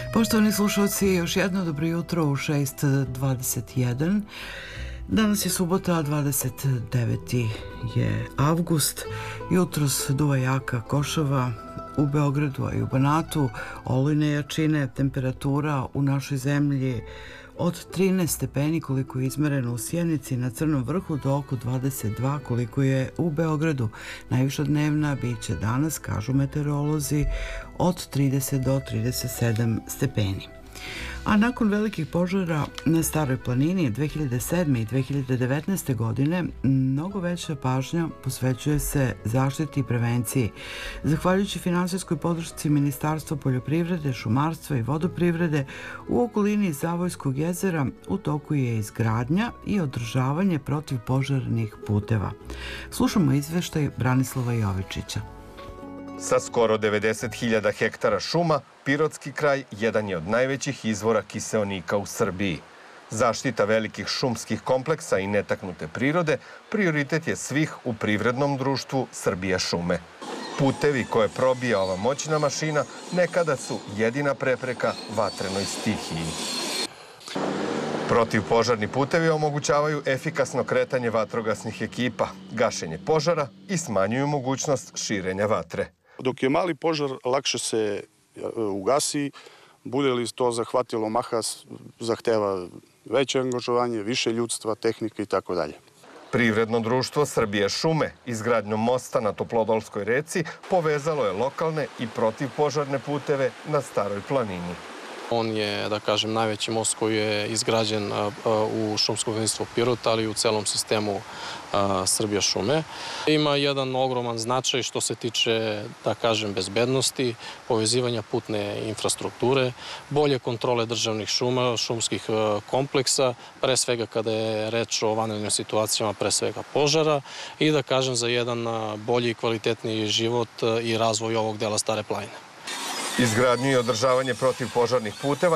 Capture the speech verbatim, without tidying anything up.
Poštovani slušalci, još jedno dobro jutro u šest dvadeset jedan. Danas je subota, dvadeset deveti je avgust. Jutros duva jaka košava u Beogradu, a i u Banatu. Olujne jačine, temperatura u našoj zemlji od trinaest stepeni koliko je izmereno u Sjenici na Crnom vrhu do oko dvadeset dva koliko je u Beogradu. Najviša dnevna biće danas, kažu meteorolozi, od trideset do trideset sedam stepeni. A nakon velikih požara na Staroj planini dve hiljade sedme i dve hiljade devetnaeste. godine mnogo veća pažnja posvećuje se zaštiti i prevenciji. Zahvaljujući finansijskoj podršci Ministarstva poljoprivrede, šumarstva i vodoprivrede u okolini Zavojskog jezera u toku je izgradnja i održavanje protivpožarnih puteva. Slušamo izveštaj Branislava Jovičića. Sa skoro devedeset hiljada hektara šuma, Pirotski kraj jedan je od najvećih izvora kiseonika u Srbiji. Zaštita velikih šumskih kompleksa i netaknute prirode prioritet je svih u privrednom društvu Srbija šume. Putevi koje probija ova moćna mašina nekada su jedina prepreka vatrenoj stihiji. Protivpožarni putevi omogućavaju efikasno kretanje vatrogasnih ekipa, gašenje požara i smanjuju mogućnost širenja vatre. Dok je mali požar, lakše se ugasi, bude li to zahvatilo maha, zahteva veće angažovanje, više ljudstva, tehnike i tako dalje. Privredno društvo Srbije šume izgradnjom mosta na Toplodolskoj reci povezalo je lokalne i protivpožarne puteve na Staroj planini. On je, da kažem, najveći most koji je izgrađen u šumskom gazdinstvu Pirot, ali i u celom sistemu Srbija šume. Ima jedan ogroman značaj što se tiče, da kažem, bezbednosti, povezivanja putne infrastrukture, bolje kontrole državnih šuma, šumskih kompleksa, pre svega kada je reč o vanrednim situacijama, pre svega požara, i da kažem za jedan bolji i kvalitetniji život i razvoj ovog dela Stare planine. Izgradnju i održavanje protivpožarnih puteva